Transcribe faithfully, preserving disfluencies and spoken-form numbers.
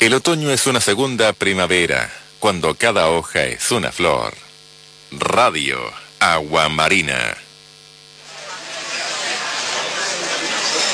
El otoño es una segunda primavera, cuando cada hoja es una flor. Radio Agua Marina.